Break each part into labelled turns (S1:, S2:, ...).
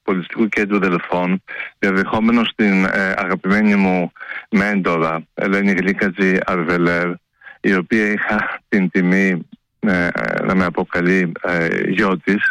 S1: Πολιτιστικού Κέντρου Δελφών, διαδεχόμενος την αγαπημένη μου μέντορα Ελένη Γλίκατζη Αρβελέρ, η οποία είχα την τιμή να με αποκαλεί γιο της,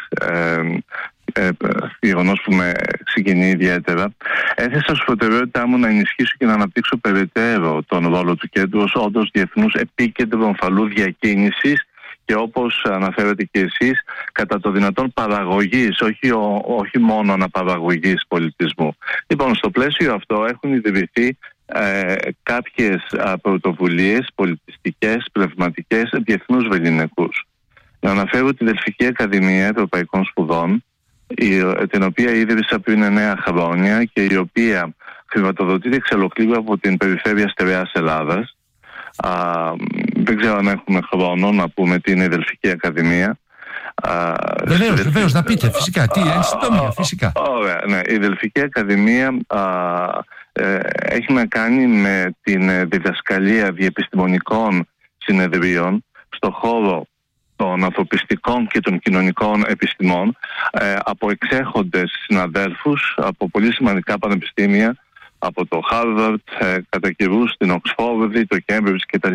S1: γεγονός που με συγκινεί ιδιαίτερα, έθεσα ως προτεραιότητά μου να ενισχύσω και να αναπτύξω περαιτέρω τον ρόλο του κέντρου ως όντως διεθνούς επίκεντρο ομφαλού διακίνησης και, όπως αναφέρατε και εσείς, κατά το δυνατόν παραγωγής, όχι μόνο αναπαραγωγής πολιτισμού. Λοιπόν, στο πλαίσιο αυτό έχουν ιδρυθεί κάποιες πρωτοβουλίες πολιτιστικές, πνευματικές, διεθνούς βεληνικούς. Να αναφέρω τη Δελφική Ακαδημία Ευρωπαϊκών Σπουδών, την οποία ίδρυσα πριν 9 χρόνια και η οποία χρηματοδοτείται εξ ολοκλήρου από την Περιφέρεια Στερεάς Ελλάδας. Δεν ξέρω αν έχουμε χρόνο να πούμε τι είναι η Δελφική Ακαδημία.
S2: Βεβαίως, να πείτε φυσικά. Εν συντομία, φυσικά.
S1: Ωραία, ναι. Η Δελφική Ακαδημία έχει να κάνει με την διδασκαλία διεπιστημονικών συνεδρίων στον χώρο των ανθρωπιστικών και των κοινωνικών επιστημών από εξέχοντες συναδέλφους από πολύ σημαντικά πανεπιστήμια, από το Χάρβαρντ, κατά καιρούς την Οξφόρδη, το Κέμπριτζ κτλ.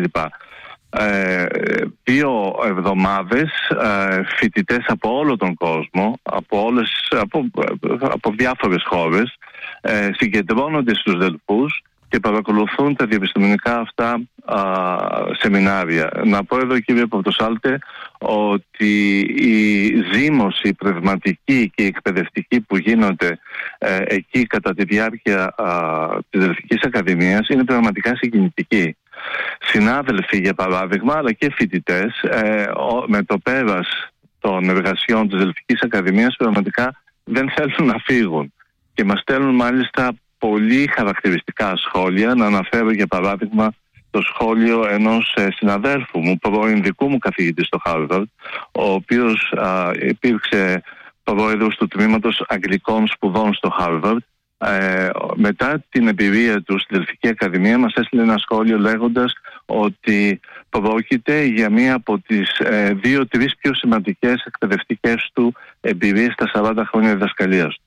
S1: 2 εβδομάδες φοιτητές από όλο τον κόσμο, από διάφορες χώρες, συγκεντρώνονται στους Δελφούς και παρακολουθούν τα διεπιστημονικά αυτά σεμινάρια. Να πω εδώ, κύριε Πορτοσάλτε, ότι η ζήμωση πνευματική και εκπαιδευτική που γίνονται εκεί κατά τη διάρκεια της Δελφικής Ακαδημίας είναι πραγματικά συγκινητική. Συνάδελφοι, για παράδειγμα, αλλά και φοιτητές, με το πέρας των εργασιών της Δελφικής Ακαδημίας πραγματικά δεν θέλουν να φύγουν και μας στέλνουν μάλιστα πολύ χαρακτηριστικά σχόλια. Να αναφέρω για παράδειγμα το σχόλιο ενός συναδέλφου μου, πρώην δικού μου καθηγητή στο Χάρβαρντ, ο οποίος υπήρξε πρόεδρος του τμήματος Αγγλικών Σπουδών στο Χάρβαρντ. Μετά την εμπειρία του στη Δελφική Ακαδημία μας έστειλε ένα σχόλιο λέγοντας ότι πρόκειται για μία από τις 2-3 πιο σημαντικές εκπαιδευτικές του εμπειρίες στα 40 χρόνια διδασκαλίας του.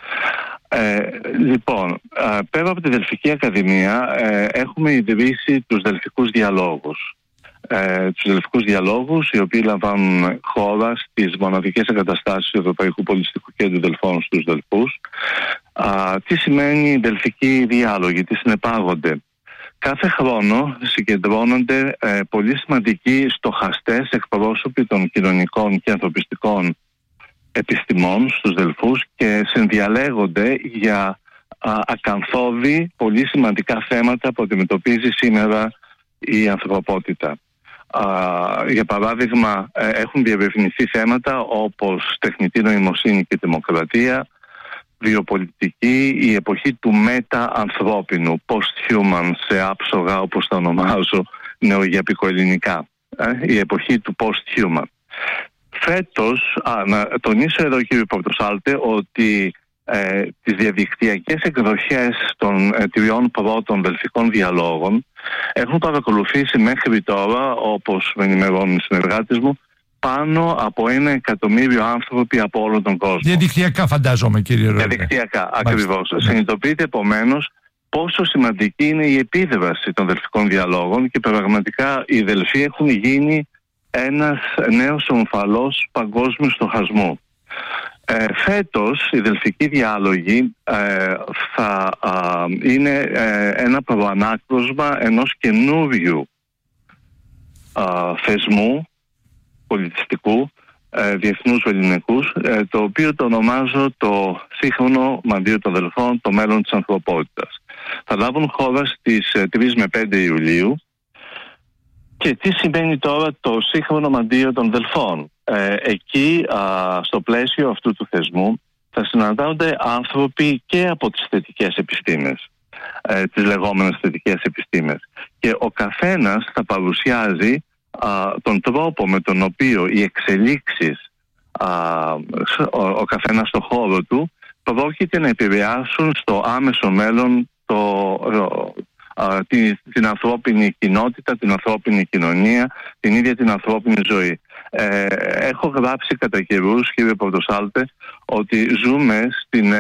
S1: Λοιπόν, πέρα από τη Δελφική Ακαδημία έχουμε ιδρύσει τους Δελφικούς Διαλόγους. Τους Δελφικούς Διαλόγους, οι οποίοι λαμβάνουν χώρα στις μοναδικές εγκαταστάσεις του Ευρωπαϊκού Πολιτιστικού Κέντρου Δελφών στους Δελφούς. Τι σημαίνει Δελφικοί Διάλογοι, τι συνεπάγονται? Κάθε χρόνο συγκεντρώνονται πολύ σημαντικοί στοχαστές εκπρόσωποι των κοινωνικών και ανθρωπιστικών επιστημών στους Δελφούς και συνδιαλέγονται για ακαθόδη πολύ σημαντικά θέματα που αντιμετωπίζει σήμερα η ανθρωπότητα. Για παράδειγμα, έχουν διερευνηθεί θέματα όπως τεχνητή νοημοσύνη και δημοκρατία, βιοπολιτική, η εποχή του μετα-ανθρώπινου, post-human σε άψογα όπως τα ονομάζω νεογιαπικοελληνικά, η εποχή του post-human. Φέτος, να τονίσω εδώ, κύριε Πορτοσάλτε, ότι τις διαδικτυακές εκδοχές των 3 πρώτων Δελφικών Διαλόγων έχουν παρακολουθήσει μέχρι τώρα, όπως με ενημερώνουν οι συνεργάτες μου, πάνω από 1 εκατομμύριο άνθρωποι από όλο τον κόσμο.
S2: Διαδικτυακά, φαντάζομαι, κύριε Ρόιλε.
S1: Διαδικτυακά, ακριβώς. Συνειδητοποιείτε επομένως πόσο σημαντική είναι η επίδραση των Δελφικών Διαλόγων και πραγματικά οι Δελφοί έχουν γίνει ένας νέος ομφαλός παγκόσμιου στοχασμού. Φέτος οι Δελφικοί Διάλογοι θα είναι ένα προανάκροσμα ενός καινούριου θεσμού πολιτιστικού διεθνούς βεληνικούς, το οποίο το ονομάζω το σύγχρονο Μαντίο των Δελφών, το μέλλον της ανθρωπότητας. Θα λάβουν χώρα στις 3 με 5 Ιουλίου. Και τι σημαίνει τώρα το σύγχρονο Μαντίο των Δελφών? Εκεί, στο πλαίσιο αυτού του θεσμού, θα συναντάονται άνθρωποι και από τις θετικές επιστήμες, τις λεγόμενες θετικές επιστήμες. Και ο καθένας θα παρουσιάζει τον τρόπο με τον οποίο οι εξελίξεις, ο καθένας στο χώρο του, πρόκειται να επηρεάσουν στο άμεσο μέλλον την ανθρώπινη κοινότητα, την ανθρώπινη κοινωνία, την ίδια την ανθρώπινη ζωή. Έχω γράψει κατά καιρούς, κύριε Πορτοσάλτε, ότι ζούμε στην